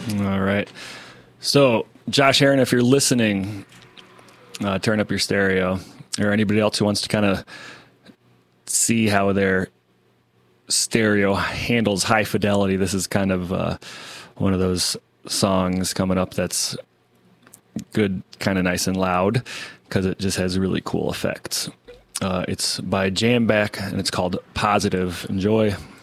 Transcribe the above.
All right. So, Josh Aaron, if you're listening, turn up your stereo, or anybody else who wants to kind of see how their stereo handles high fidelity. This is kind of one of those songs coming up that's good, kind of nice and loud, because it just has really cool effects. It's by Jamback, and it's called Positive. Enjoy.